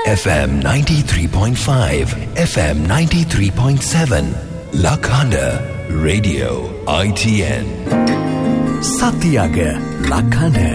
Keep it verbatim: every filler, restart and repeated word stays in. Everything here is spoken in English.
F M ninety-three point five, F M ninety-three point seven. Lakhanda Radio I T N. Satyaga Lakhanda